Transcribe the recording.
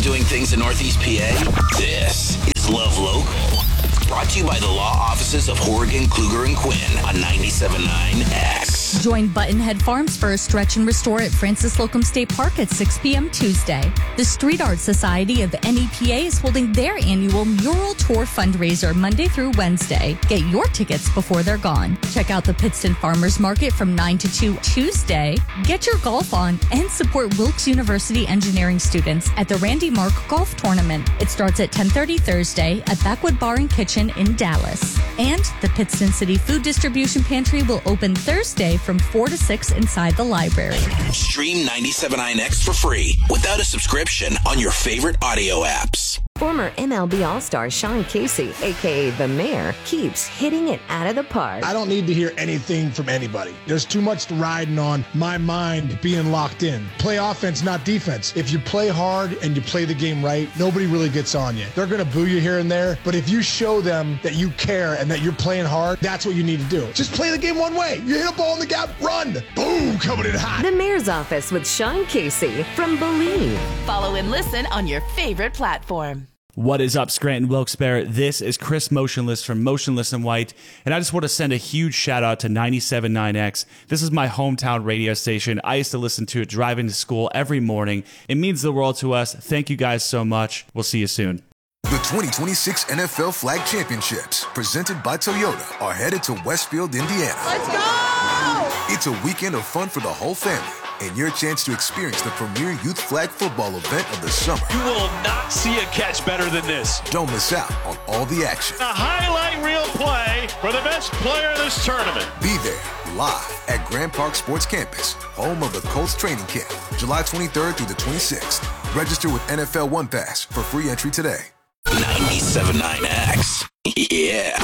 doing things in Northeast PA? This is Love Local. Brought to you by the law offices of Horgan, Kluger, and Quinn on 97.9 X. Join Buttonhead Farms for a stretch and restore at Francis Slocum State Park at 6 p.m. Tuesday. The Street Art Society of NEPA is holding their annual Mural Tour fundraiser Monday through Wednesday. Get your tickets before they're gone. Check out the Pittston Farmers Market from 9 to 2 Tuesday. Get your golf on and support Wilkes University engineering students at the Randy Mark Golf Tournament. It starts at 10:30 Thursday at Backwood Bar and Kitchen in Dallas. And the Pittston City Food Distribution Pantry will open Thursday from 4 to 6 inside the library. Stream 97.9 X for free without a subscription on your favorite audio apps. Former MLB All-Star Sean Casey, a.k.a. The Mayor, keeps hitting it out of the park. I don't need to hear anything from anybody. There's too much riding on my mind being locked in. Play offense, not defense. If you play hard and you play the game right, nobody really gets on you. They're going to boo you here and there, but if you show them that you care and that you're playing hard, that's what you need to do. Just play the game one way. You hit a ball in the gap, run. Boom, coming in hot. The Mayor's Office with Sean Casey from Believe. Follow and listen on your favorite platform. What is up, Scranton Wilkes-Barre? This is Chris Motionless from Motionless and White, and I just want to send a huge shout out to 97.9 X. This is my hometown radio station. I used to listen to it driving to school every morning. It means the world to us. Thank you guys so much. We'll see you soon. The 2026 NFL Flag Championships, presented by Toyota, are headed to Westfield, Indiana. Let's go! It's a weekend of fun for the whole family, and your chance to experience the premier youth flag football event of the summer. You will not see a catch better than this. Don't miss out on all the action. A highlight reel play for the best player in this tournament. Be there, live at Grand Park Sports Campus, home of the Colts training camp, July 23rd through the 26th. Register with NFL One Pass for free entry today. 97.9 X. Yeah.